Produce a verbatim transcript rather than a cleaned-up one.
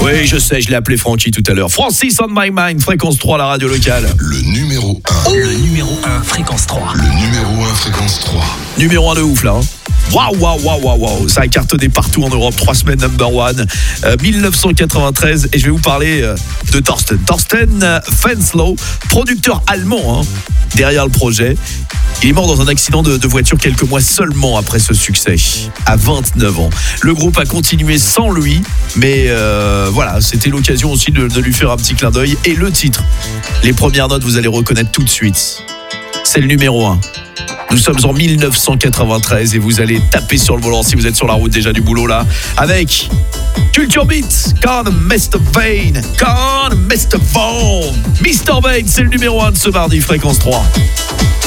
Oui, je sais, je l'ai appelé Francky tout à l'heure. Francis on my mind, fréquence trois, la radio locale. Le numéro un. Oh le numéro un, fréquence trois. Le numéro un, fréquence trois. Numéro un de ouf là. Hein. Waouh, waouh, waouh, waouh, waouh. Ça a cartonné partout en Europe. Trois semaines number one. Euh, dix-neuf cent quatre-vingt-treize. Et je vais vous parler euh, de Thorsten. Thorsten euh, Fenslow, producteur allemand, hein, derrière le projet. Il est mort dans un accident de, de voiture quelques mois seulement après ce succès, à vingt-neuf ans. Le groupe a continué sans lui, mais euh, voilà, c'était l'occasion aussi de, de lui faire un petit clin d'œil. Et le titre, les premières notes, vous allez reconnaître tout de suite. C'est le numéro un. Nous sommes en dix-neuf cent quatre-vingt-treize et vous allez taper sur le volant si vous êtes sur la route déjà du boulot là, avec Culture Beat, Gone mister Vane, Gone mister Vane. mister Vane, c'est le numéro un de ce mardi, fréquence trois.